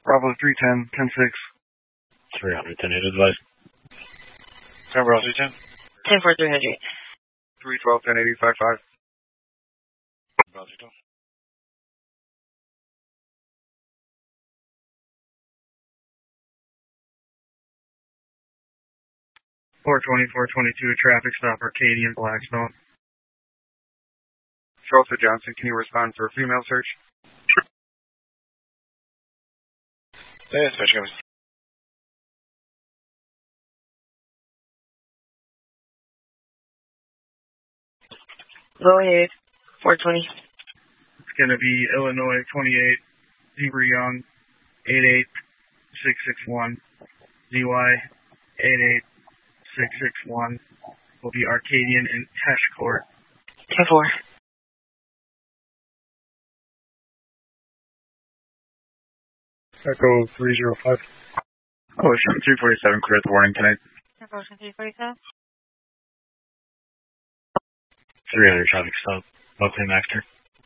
Bravo 310, 10-6. 300, 10 advice. Bravo 310. 10-4, 300. 312, 1080, 55. Bravo 312. 420, 422, traffic stop, Arcadian, Blackstone. Charles Johnson, can you respond for a female search? Yeah, special guys. Go ahead. 420. It's going to be Illinois 28, Zebra Young, 88661. ZY 88661 will be Arcadian and Tesh Court. 10-4. Echo 305. Ocean 347, clear the warning tonight. Ocean 347. 300 traffic stop. Buckley Maxter.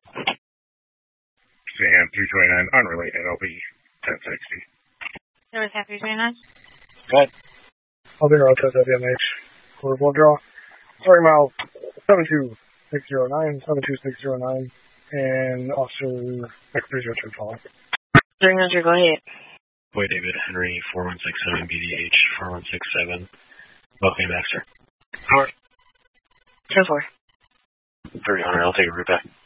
Sam 329, unrelated, LB 1060. There was 329. Go ahead. I'll be route WMH. Quarter draw. Sorry, mile 72609, 72609, and Officer X30 following. 300, go ahead. Boy David Henry 4167 BDH 4167 Buckley Maxter. 10-4. 300, I'll take a route back.